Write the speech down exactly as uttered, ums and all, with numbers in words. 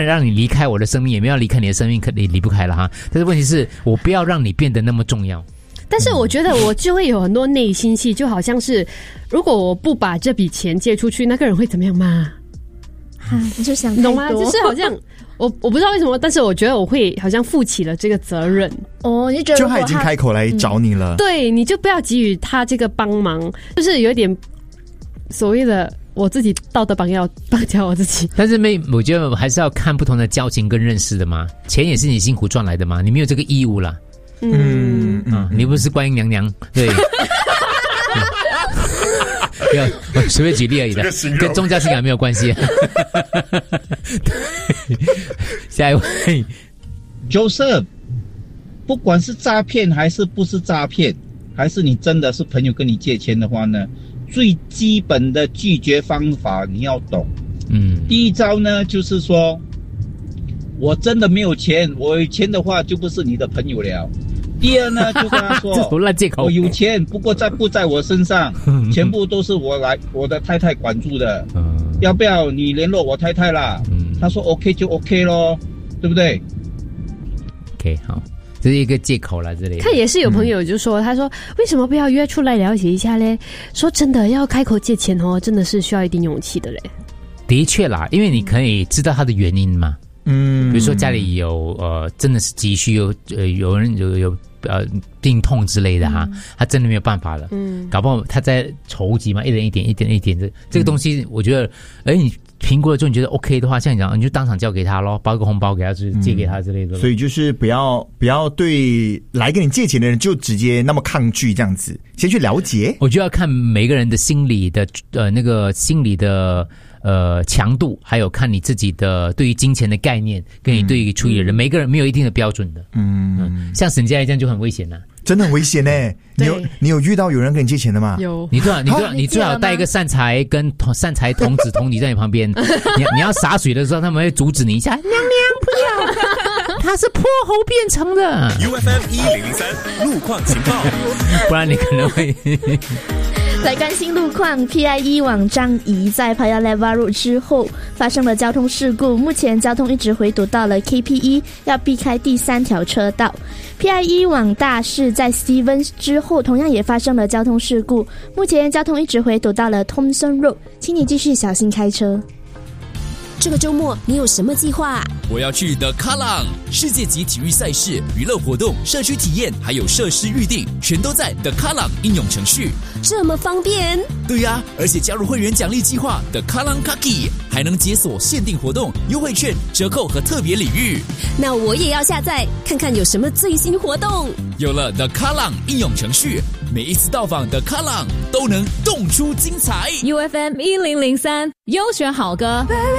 让你离开我的生命，也没有离开你的生命，可离离不开了哈。但是问题是我不要让你变得那么重要。 但是我觉得我就会有很多内心戏，就好像是如果我不把这笔钱借出去，那个人会怎么样吗？ 你就想太多， 懂吗？就是好像我我不知道为什么，但是我觉得我会好像负起了这个责任。 哦，你就觉得就他已经开口来找你了， 嗯、对，你就不要给予他这个帮忙，就是有点所谓的我自己道德绑要绑架我自己。 但是没，我觉得还是要看不同的交情跟认识的嘛。钱也是你辛苦赚来的嘛，你没有这个义务啦。 嗯啊，你不是观音娘娘，对。不要，我随便举例而已的，跟宗教信仰没有关系。下一位 ，Joseph， 不管是诈骗还是不是诈骗，还是你真的是朋友跟你借钱的话呢，最基本的拒绝方法你要懂。 嗯， 第一招呢，就是说，我真的没有钱，我有钱的话就不是你的朋友了。第二呢，就跟他说， 这烂借口， 我有钱，不过在不在我身上，全部都是我来我的太太管住的。嗯，要不要你联络我太太啦？嗯，他说 OK 就 OK 咯，对不对 ？OK， 好，这是一个借口啦，这里。 他也是有朋友就说，嗯、他说为什么不要约出来了解一下嘞？说真的，要开口借钱哦，真的是需要一定勇气的嘞。 的确啦，因为你可以知道他的原因嘛。嗯，比如说家里有呃，真的是急需有呃，有人有有呃病痛之类的哈，嗯、他真的没有办法了。嗯，搞不好他在筹集嘛，一人一点，一点一点这这个东西，我觉得，哎，你评估了之后你觉得 OK 的话，像你讲，你就当场交给他咯，包个红包给他，就是借给他之类的、嗯。 所以就是不要不要对来跟你借钱的人就直接那么抗拒这样子，先去了解。 我就要看每个人的心理的呃那个心理的。呃，强度还有看你自己的对于金钱的概念，跟你对于处理的人，嗯、每个人没有一定的标准的。嗯，嗯像沈佳宜这样就很危险了、啊， 真的很危险呢、欸。你有你有遇到有人跟你借钱的吗？ 有， 你最好你最好你最好带一个善财跟善财童子童女在你旁边，你你要洒水的时候，他们会阻止你一下，娘娘不要，他是泼猴变成的。 U F M 一零零三路况情报， 不然你可能会。 来关心路况 ，P I E 往樟宜在 Paya Lebar Road 之后发生了交通事故，目前交通一直回堵到了 K P E， 要避开第三条车道。P I E 往大市在 Stevens 之后同样也发生了交通事故，目前交通一直回堵到了 Thomson Road， 请你继续小心开车。 这个周末你有什么计划？ 我要去 The Kallang 世界级体育赛事、娱乐活动、社区体验，还有设施预定，全都在 The Kallang 应用程序。 这么方便？ 对呀、啊，而且加入会员奖励计划 The Kallang Kaki， 还能解锁限定活动、优惠券、折扣和特别礼遇。 那我也要下载看看有什么最新活动。 有了 The Kallang 应用程序，每一次到访 The Kallang 都能动出精彩。 U F M 一零零三优选好歌。